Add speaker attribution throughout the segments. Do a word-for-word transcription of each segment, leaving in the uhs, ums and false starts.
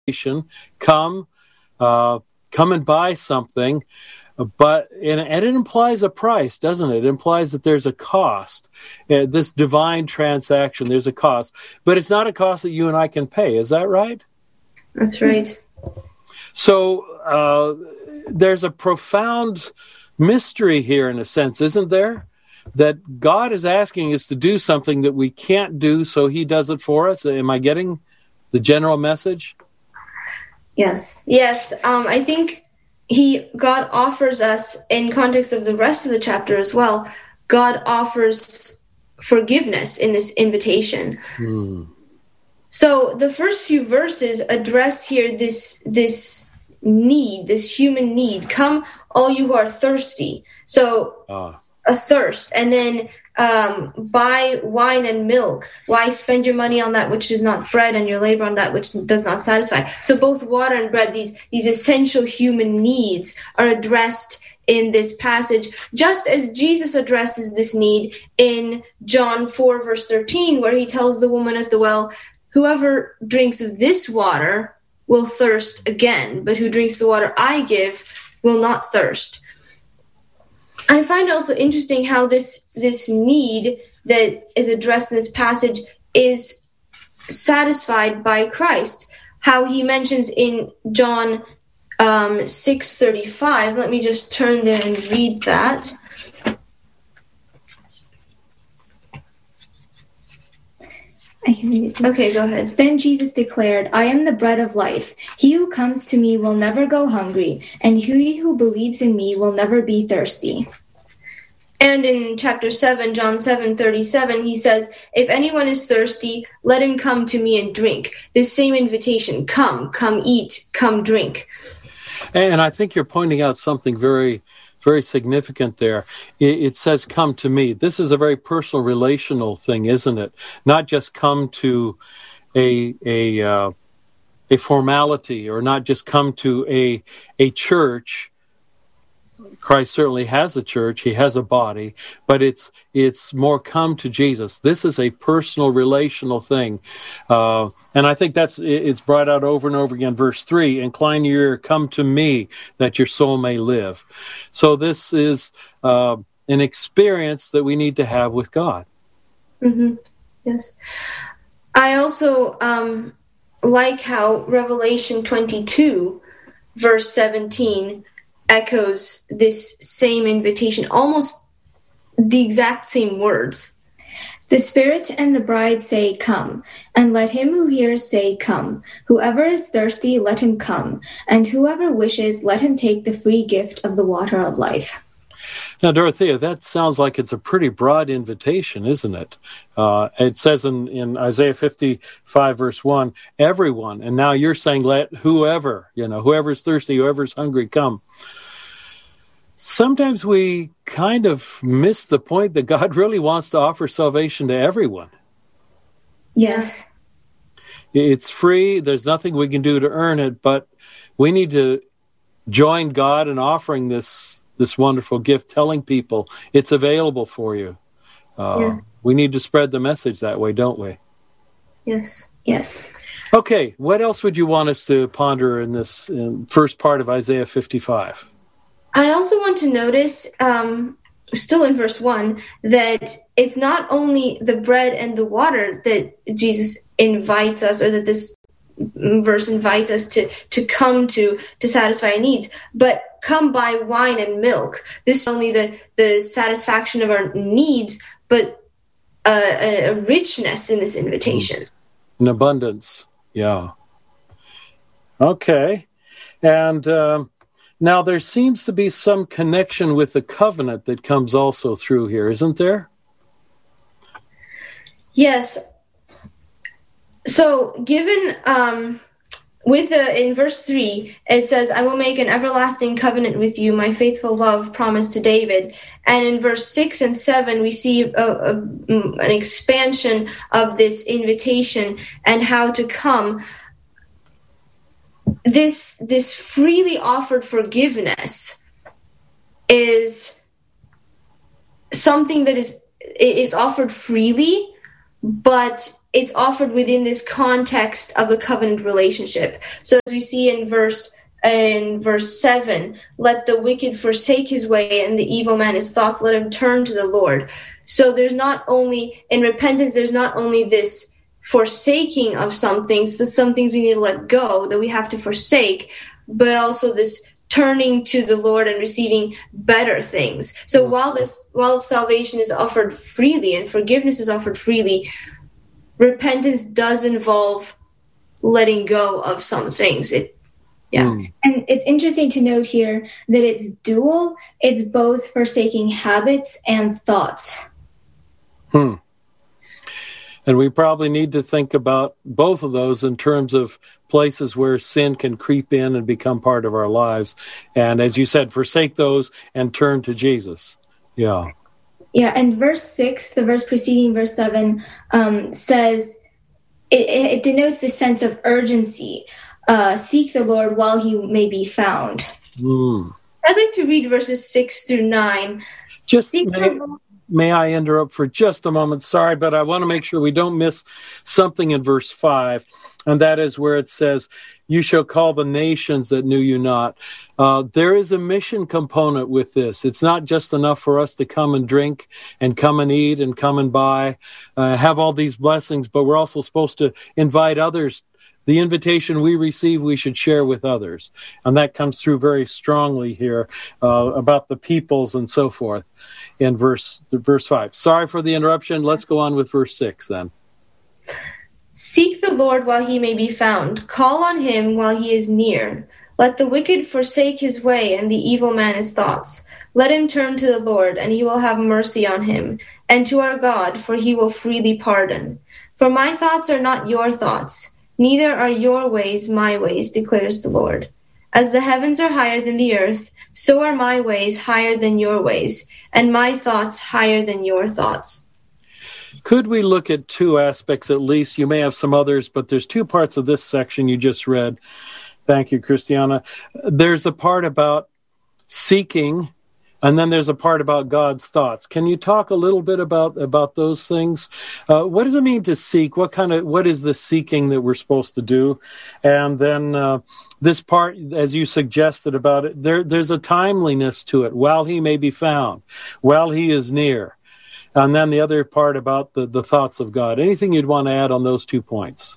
Speaker 1: come, uh, come and buy something. But and, and it implies a price, doesn't it? It implies that there's a cost. Uh, this divine transaction, there's a cost. But it's not a cost that you and I can pay. Is that right?
Speaker 2: That's right.
Speaker 1: So uh, there's a profound mystery here, in a sense, isn't there? That God is asking us to do something that we can't do, so he does it for us. Am I getting the general message?
Speaker 2: Yes. Yes. Um, I think he, God offers us, in context of the rest of the chapter as well, God offers forgiveness in this invitation. Hmm. So the first few verses address here this, this need, this human need. Come, all you who are thirsty. So ah. a thirst. And then um, buy wine and milk. Why spend your money on that which is not bread and your labor on that which does not satisfy? So both water and bread, these, these essential human needs, are addressed in this passage, just as Jesus addresses this need in John four, verse thirteen, where he tells the woman at the well, whoever drinks of this water will thirst again, but who drinks the water I give will not thirst. I find it also interesting how this, this need that is addressed in this passage is satisfied by Christ. How he mentions in John um, six thirty-five. Let me just turn there and read that.
Speaker 3: I can read it.
Speaker 2: Okay, go ahead.
Speaker 3: Then Jesus declared, I am the bread of life. He who comes to me will never go hungry, and he who believes in me will never be thirsty.
Speaker 2: And in chapter seven, John seven thirty-seven, he says, if anyone is thirsty, let him come to me and drink. This same invitation, come, come eat, come drink.
Speaker 1: And I think you're pointing out something very very significant there. It says, come to me. This is a very personal, relational thing, isn't it? Not just come to a a uh, a formality, or not just come to a a church. Christ certainly has a church, he has a body, but it's it's more come to Jesus. This is a personal, relational thing. Uh, and I think that's it's brought out over and over again. Verse three, incline your ear, come to me, that your soul may live. So this is uh, an experience that we need to have with God.
Speaker 2: Mm-hmm. Yes. I also um, like how Revelation twenty-two, verse seventeen, echoes this same invitation, almost the exact same words.
Speaker 3: The Spirit and the bride say, come, and let him who hears say, come. Whoever is thirsty, let him come, and whoever wishes, let him take the free gift of the water of life.
Speaker 1: Now, Dorothea, that sounds like it's a pretty broad invitation, isn't it? Uh, it says in, in Isaiah fifty-five, verse one, everyone. And now you're saying, let whoever, you know, whoever's thirsty, whoever's hungry, come. Sometimes we kind of miss the point that God really wants to offer salvation to everyone.
Speaker 3: Yes.
Speaker 1: It's free. There's nothing we can do to earn it, but we need to join God in offering this this wonderful gift, telling people it's available for you. Uh, yeah. We need to spread the message that way, don't we?
Speaker 2: Yes.
Speaker 3: Yes.
Speaker 1: Okay, what else would you want us to ponder in this in first part of Isaiah fifty-five?
Speaker 2: I also want to notice, um, still in verse one, that it's not only the bread and the water that Jesus invites us, or that this verse invites us to, to come to, to satisfy our needs, but come buy wine and milk. This is only the, the satisfaction of our needs, but a, a richness in this invitation.
Speaker 1: An abundance, yeah. Okay. And um, now there seems to be some connection with the covenant that comes also through here, isn't there?
Speaker 2: Yes. So given um, with the, in verse three, it says, I will make an everlasting covenant with you, my faithful love promised to David. And in verse six and seven, we see a, a, an expansion of this invitation and how to come. This, this freely offered forgiveness is something that is, is offered freely, but it's offered within this context of a covenant relationship. So as we see in verse in verse seven, let the wicked forsake his way and the evil man his thoughts, let him turn to the Lord. So there's not only, in repentance, there's not only this forsaking of some things, so some things we need to let go, that we have to forsake, but also this turning to the Lord and receiving better things. So while this, while salvation is offered freely and forgiveness is offered freely, repentance does involve letting go of some things. It, yeah.
Speaker 3: Mm. And it's interesting to note here that it's dual. It's both forsaking habits and thoughts.
Speaker 1: Hmm. And we probably need to think about both of those in terms of places where sin can creep in and become part of our lives. And as you said, forsake those and turn to Jesus. Yeah.
Speaker 3: Yeah, and verse six, the verse preceding verse seven, um, says, it, it denotes the sense of urgency. Uh, seek the Lord while he may be found.
Speaker 1: Mm.
Speaker 2: I'd like to read verses six through nine.
Speaker 1: Just
Speaker 2: Seek
Speaker 1: may, may I interrupt for just a moment? Sorry, but I want to make sure we don't miss something in verse five, and that is where it says, you shall call the nations that knew you not. Uh, there is a mission component with this. It's not just enough for us to come and drink and come and eat and come and buy, uh, have all these blessings, but we're also supposed to invite others. The invitation we receive, we should share with others. And that comes through very strongly here uh, about the peoples and so forth in verse verse five. Sorry for the interruption. Let's go on with verse six then.
Speaker 2: Seek the Lord while he may be found. Call on him while he is near. Let the wicked forsake his way and the evil man his thoughts. Let him turn to the Lord, and he will have mercy on him, and to our God, for he will freely pardon. For my thoughts are not your thoughts, neither are your ways my ways, declares the Lord. As the heavens are higher than the earth, so are my ways higher than your ways, and my thoughts higher than your thoughts.
Speaker 1: Could we look at two aspects at least? You may have some others, but there's two parts of this section you just read. Thank you, Christiana. There's a part about seeking, and then there's a part about God's thoughts. Can you talk a little bit about, about those things? Uh, what does it mean to seek? What kind of what is the seeking that we're supposed to do? And then uh, this part, as you suggested about it, there there's a timeliness to it. While he may be found, while he is near. And then the other part about the, the thoughts of God. Anything you'd want to add on those two points?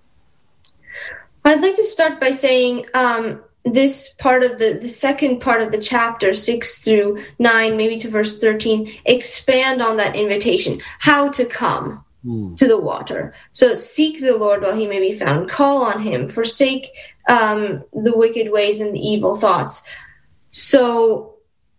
Speaker 2: I'd like to start by saying um, this part of the, the second part of the chapter, six through nine, maybe to verse thirteen, expand on that invitation, how to come mm. to the water. So seek the Lord while he may be found. Call on him. Forsake um, the wicked ways and the evil thoughts. So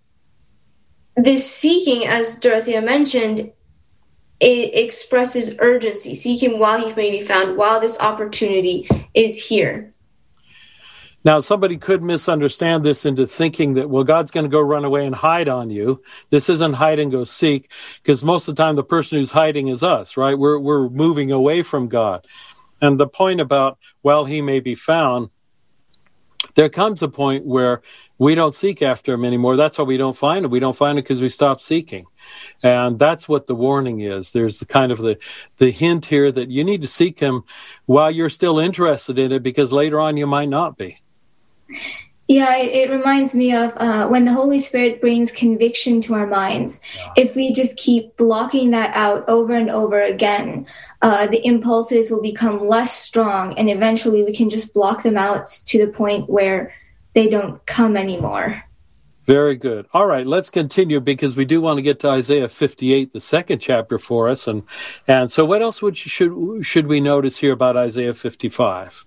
Speaker 2: this seeking, as Dorothea mentioned, it expresses urgency. Seek him while he may be found, while this opportunity is here.
Speaker 1: Now, somebody could misunderstand this into thinking that, well, God's going to go run away and hide on you. This isn't hide and go seek, because most of the time the person who's hiding is us, right? We're we're moving away from God. And the point about, while he may be found, there comes a point where we don't seek after him anymore. That's why we don't find him. We don't find him because we stop seeking. And that's what the warning is. There's the kind of the, the hint here that you need to seek him while you're still interested in it, because later on you might not be.
Speaker 3: Yeah, it, it reminds me of uh, when the Holy Spirit brings conviction to our minds. Yeah. If we just keep blocking that out over and over again, uh, the impulses will become less strong, and eventually we can just block them out to the point where they don't come anymore.
Speaker 1: Very good. All right, let's continue, because we do want to get to Isaiah fifty-eight, the second chapter for us. And and so what else would you, should should we notice here about Isaiah fifty-five?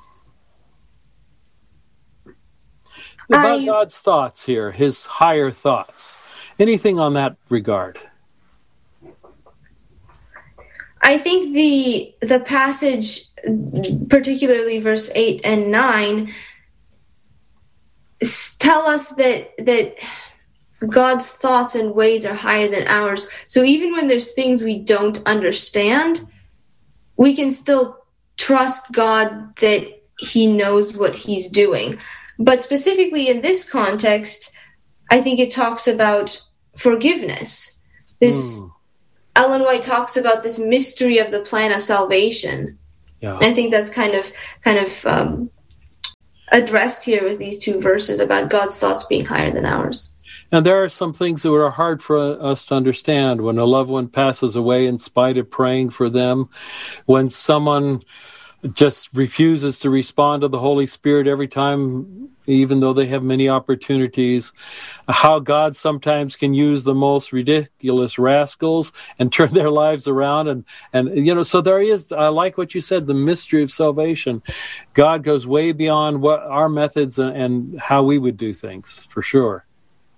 Speaker 1: About I, God's thoughts here, his higher thoughts. Anything on that regard?
Speaker 2: I think the the passage, particularly verse eight and nine, tell us that that God's thoughts and ways are higher than ours. So even when there's things we don't understand, we can still trust God that he knows what he's doing. But specifically in this context, I think it talks about forgiveness. This, mm. Ellen White talks about this mystery of the plan of salvation.
Speaker 1: Yeah.
Speaker 2: I think that's kind of kind of um, addressed here with these two verses about God's thoughts being higher than ours.
Speaker 1: And there are some things that are hard for us to understand. When a loved one passes away in spite of praying for them, when someone just refuses to respond to the Holy Spirit every time, even though they have many opportunities, how God sometimes can use the most ridiculous rascals and turn their lives around. And, and you know, so there is, I like what you said, the mystery of salvation. God goes way beyond what our methods and, and how we would do things, for sure.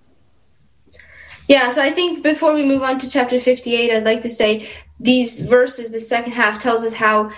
Speaker 2: Yeah, so I think before we move on to chapter fifty-eight, I'd like to say these verses, the second half, tells us how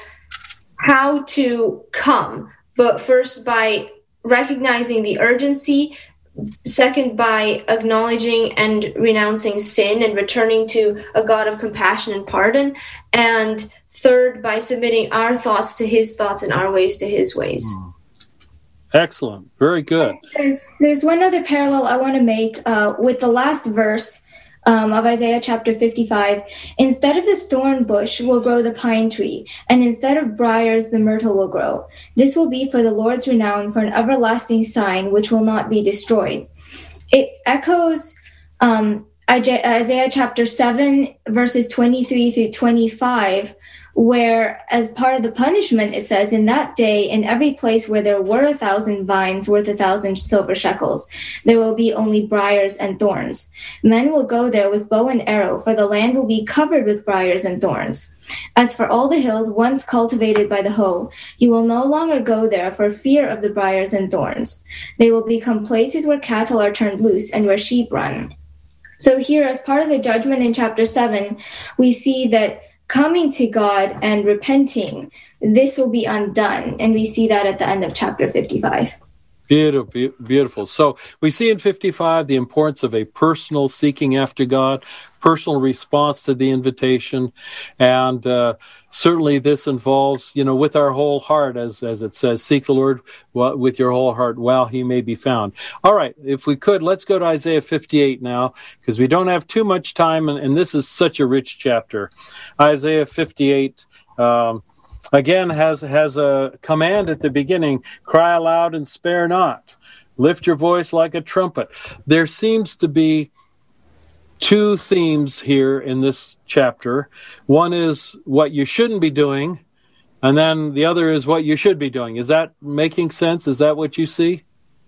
Speaker 2: how to come, but first by recognizing the urgency, second by acknowledging and renouncing sin and returning to a God of compassion and pardon, and third by submitting our thoughts to his thoughts and our ways to his ways.
Speaker 1: Mm. Excellent. Very good.
Speaker 3: There's there's one other parallel I want to make uh, with the last verse um, of Isaiah chapter fifty-five. Instead of the thorn bush will grow the pine tree, and instead of briars the myrtle will grow. This will be for the Lord's renown, for an everlasting sign which will not be destroyed. It echoes um, Isaiah chapter seven, verses twenty-three through twenty-five, where as part of the punishment, it says, in that day, in every place where there were a thousand vines worth a thousand silver shekels, there will be only briars and thorns. Men will go there with bow and arrow, for the land will be covered with briars and thorns. As for all the hills once cultivated by the hoe, you will no longer go there for fear of the briars and thorns. They will become places where cattle are turned loose and where sheep run. So here, as part of the judgment in chapter seven, we see that coming to God and repenting, this will be undone. And we see that at the end of chapter fifty-five.
Speaker 1: Beautiful, beautiful. So we see in fifty-five the importance of a personal seeking after God, personal response to the invitation. And uh, certainly this involves, you know, with our whole heart, as, as it says, seek the Lord with your whole heart while he may be found. All right, if we could, let's go to Isaiah fifty-eight now, because we don't have too much time, and, and this is such a rich chapter. Isaiah fifty-eight, um, again, has has a command at the beginning: cry aloud and spare not. Lift your voice like a trumpet. There seems to be two themes here in this chapter. One is what you shouldn't be doing, and then the other is what you should be doing. Is that making sense? Is that what you see?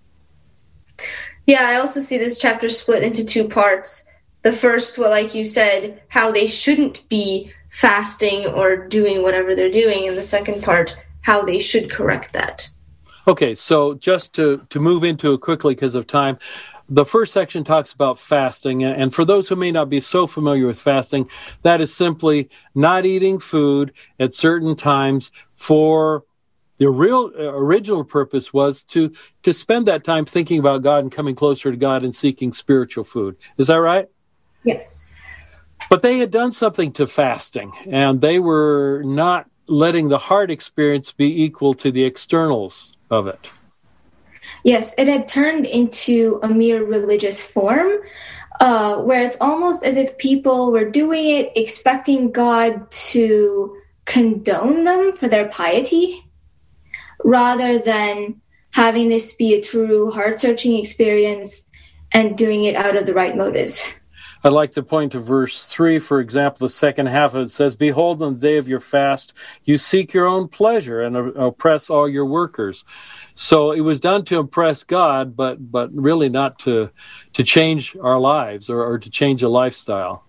Speaker 2: Yeah, I also see this chapter split into two parts. The first, well, like you said, how they shouldn't be fasting or doing whatever they're doing, and the second part, how they should correct that.
Speaker 1: Okay, so just to, to move into it quickly because of time, the first section talks about fasting, and for those who may not be so familiar with fasting, that is simply not eating food at certain times for the real uh, original purpose was to, to spend that time thinking about God and coming closer to God and seeking spiritual food. Is that right?
Speaker 3: Yes.
Speaker 1: But they had done something to fasting, and they were not letting the heart experience be equal to the externals of it.
Speaker 3: Yes, it had turned into a mere religious form, uh, where it's almost as if people were doing it expecting God to condone them for their piety, rather than having this be a true heart-searching experience and doing it out of the right motives.
Speaker 1: I'd like to point to verse three, for example. The second half of it says, behold, on the day of your fast, you seek your own pleasure and oppress all your workers. So it was done to impress God, but but really not to to change our lives or, or to change a lifestyle.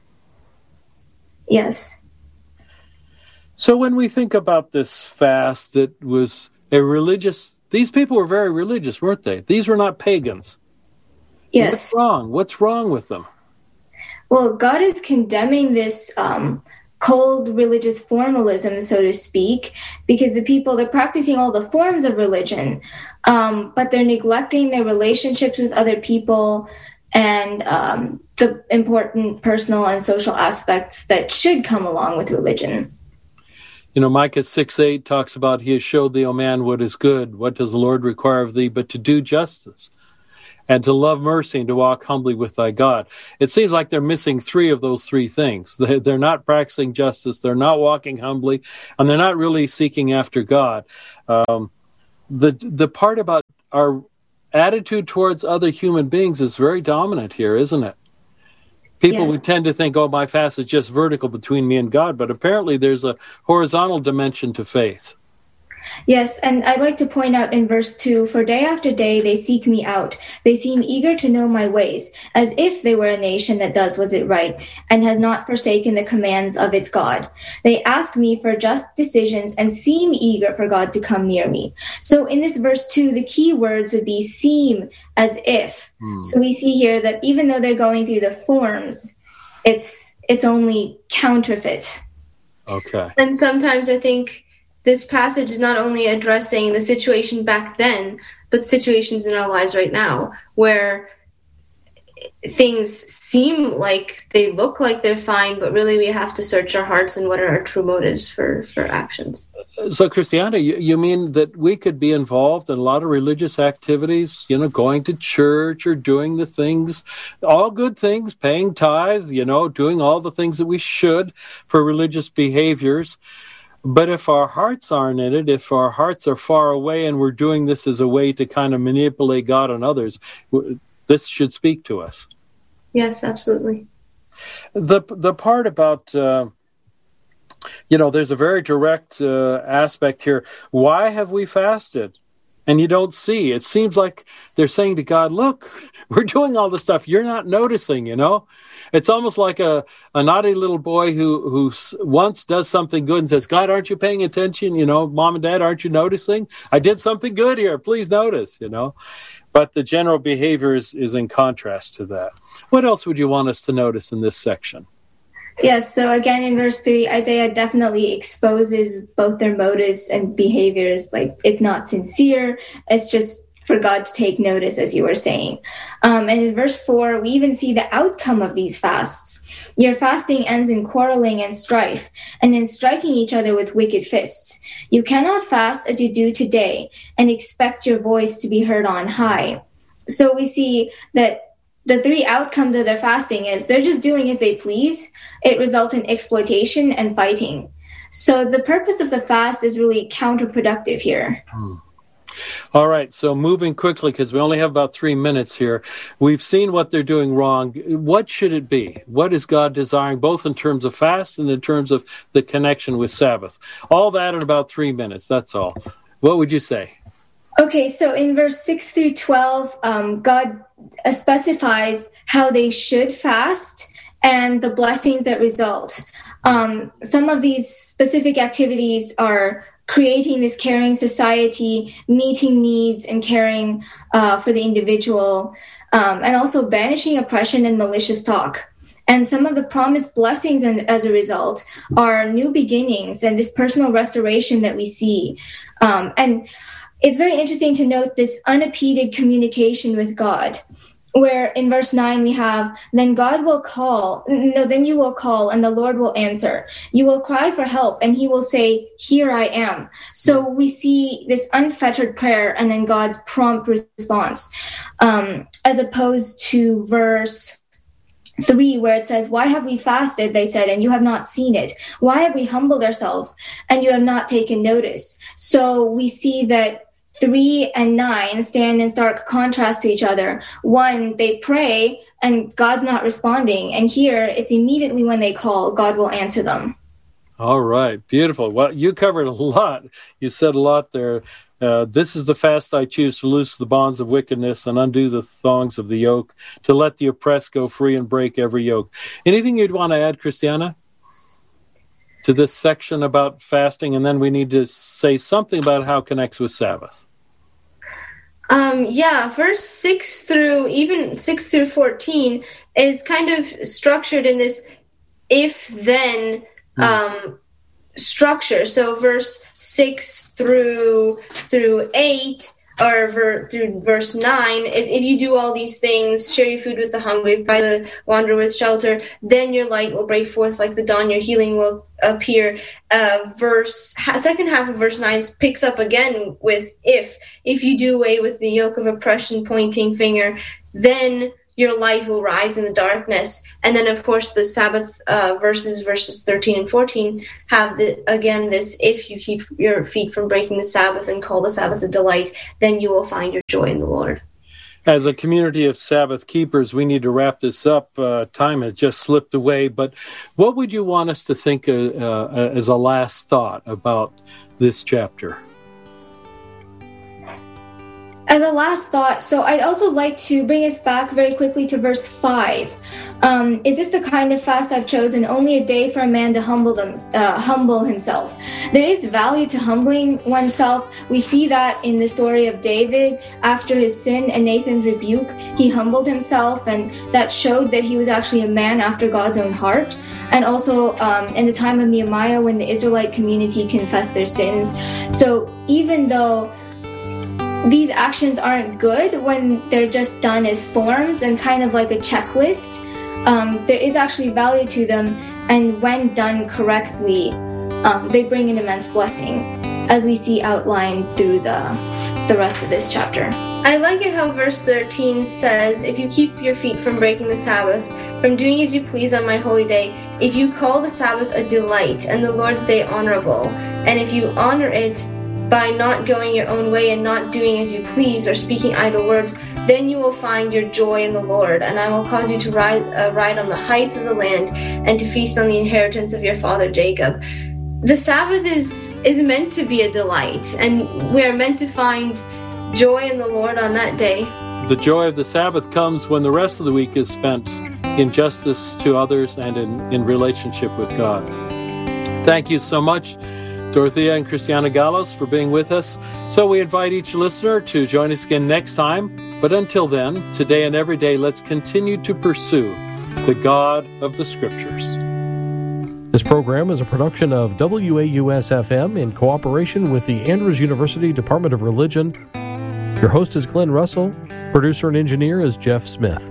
Speaker 3: Yes.
Speaker 1: So when we think about this fast that was a religious, these people were very religious, weren't they? These were not pagans.
Speaker 3: Yes.
Speaker 1: What's wrong? What's wrong with them?
Speaker 3: Well, God is condemning this um, cold religious formalism, so to speak, because the people, they're practicing all the forms of religion, um, but they're neglecting their relationships with other people and um, the important personal and social aspects that should come along with religion.
Speaker 1: You know, Micah six eight talks about, he has showed thee, O man, what is good. What does the Lord require of thee but to do justice and to love mercy and to walk humbly with thy God. It seems like they're missing three of those three things. They, they're not practicing justice, they're not walking humbly, and they're not really seeking after God. Um, the the part about our attitude towards other human beings is very dominant here, isn't it? People
Speaker 2: Yes.
Speaker 1: would tend to think, oh, my fast is just vertical between me and God, but apparently there's a horizontal dimension to faith.
Speaker 3: Yes, and I'd like to point out in verse two, for day after day they seek me out. They seem eager to know my ways, as if they were a nation that does what is right and has not forsaken the commands of its God. They ask me for just decisions and seem eager for God to come near me. So in this verse two, the key words would be seem, as if. Hmm. So we see here that even though they're going through the forms, it's it's only counterfeit.
Speaker 1: Okay.
Speaker 2: And sometimes I think this passage is not only addressing the situation back then, but situations in our lives right now where things seem like they look like they're fine, but really we have to search our hearts and what are our true motives for, for actions.
Speaker 1: So, Christiana, you, you mean that we could be involved in a lot of religious activities, you know, going to church or doing the things, all good things, paying tithe, you know, doing all the things that we should for religious behaviors. But if our hearts aren't in it, if our hearts are far away and we're doing this as a way to kind of manipulate God and others, this should speak to us.
Speaker 2: Yes, absolutely.
Speaker 1: The the part about, uh, you know, there's a very direct uh, aspect here. Why have we fasted? And you don't see. It seems like they're saying to God, look, we're doing all this stuff. You're not noticing, you know. It's almost like a, a naughty little boy who, who once does something good and says, God, aren't you paying attention? You know, Mom and Dad, aren't you noticing? I did something good here. Please notice, you know. But the general behavior is, is in contrast to that. What else would you want us to notice in this section?
Speaker 3: Yes, so again in verse three, Isaiah definitely exposes both their motives and behaviors. Like, it's not sincere, it's just for God to take notice, as you were saying. Um, and in verse four, we even see the outcome of these fasts. Your fasting ends in quarreling and strife, and in striking each other with wicked fists. You cannot fast as you do today and expect your voice to be heard on high. So we see that the three outcomes of their fasting is they're just doing as they please. It results in exploitation and fighting. So the purpose of the fast is really counterproductive here.
Speaker 1: Hmm. All right, so moving quickly, because we only have about three minutes here. We've seen what they're doing wrong. What should it be? What is God desiring, both in terms of fast and in terms of the connection with Sabbath? All that in about three minutes, that's all. What would you say?
Speaker 3: Okay, so in verse six through twelve, um, God uh, specifies how they should fast and the blessings that result. Um, some of these specific activities are creating this caring society, meeting needs and caring uh, for the individual, um, and also banishing oppression and malicious talk. And some of the promised blessings and as a result are new beginnings and this personal restoration that we see. Um, and it's very interesting to note this unimpeded communication with God, where in verse nine we have, then God will call, no, then you will call and the Lord will answer. You will cry for help and he will say, here I am. So we see this unfettered prayer and then God's prompt response, um, as opposed to verse three, where it says, why have we fasted, they said, and you have not seen it? Why have we humbled ourselves and you have not taken notice? So we see that three and nine stand in stark contrast to each other. One, they pray and God's not responding. And here it's immediately when they call, God will answer them.
Speaker 1: All right. Beautiful. Well, you covered a lot. You said a lot there. Uh, this is the fast I choose, to loose the bonds of wickedness and undo the thongs of the yoke, to let the oppressed go free and break every yoke. Anything you'd want to add, Christiana, to this section about fasting? And then we need to say something about how it connects with Sabbath.
Speaker 2: Um, yeah, verse six through even six through fourteen is kind of structured in this if-then um, structure. So verse six through through eight or ver, through verse nine, is if you do all these things, share your food with the hungry, provide the wanderer with shelter, then your light will break forth like the dawn, your healing will appear. Uh, verse second half of verse nine picks up again with if. If you do away with the yoke of oppression, pointing finger, then your light will rise in the darkness. And then, of course, the Sabbath uh, verses, verses thirteen and fourteen, have, the, again, this, if you keep your feet from breaking the Sabbath and call the Sabbath a delight, then you will find your joy in the Lord.
Speaker 1: As a community of Sabbath keepers, we need to wrap this up. Uh, time has just slipped away. But what would you want us to think uh, uh, as a last thought about this chapter?
Speaker 3: As a last thought, so I'd also like to bring us back very quickly to verse five. Um, is this the kind of fast I've chosen? Only a day for a man to humble them, uh, humble himself. There is value to humbling oneself. We see that in the story of David. After his sin and Nathan's rebuke, he humbled himself, and that showed that he was actually a man after God's own heart. And also um, in the time of Nehemiah, when the Israelite community confessed their sins. So even though these actions aren't good when they're just done as forms and kind of like a checklist, um, there is actually value to them, and when done correctly, um, they bring an immense blessing, as we see outlined through the the rest of this chapter.
Speaker 2: I like it how verse thirteen says, if you keep your feet from breaking the Sabbath, from doing as you please on my holy day, if you call the Sabbath a delight and the Lord's day honorable, and if you honor it by not going your own way and not doing as you please or speaking idle words, then you will find your joy in the Lord, and I will cause you to ride, uh, ride on the heights of the land and to feast on the inheritance of your father Jacob. The Sabbath is, is meant to be a delight, and we are meant to find joy in the Lord on that day.
Speaker 1: The joy of the Sabbath comes when the rest of the week is spent in justice to others and in, in relationship with God. Thank you so much, Dorothea and Christiana Gallos, for being with us. So we invite each listener to join us again next time. But until then, today and every day, let's continue to pursue the God of the Scriptures.
Speaker 4: This program is a production of W A U S F M in cooperation with the Andrews University Department of Religion. Your host is Glenn Russell. Producer and engineer is Jeff Smith.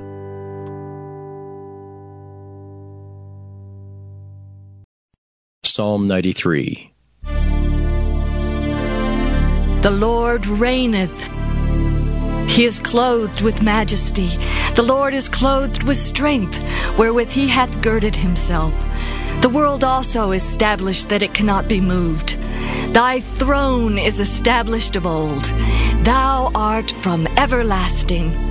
Speaker 5: Psalm ninety-three.
Speaker 6: The Lord reigneth. He is clothed with majesty. The Lord is clothed with strength, wherewith he hath girded himself. The world also is established that it cannot be moved. Thy throne is established of old. Thou art from everlasting.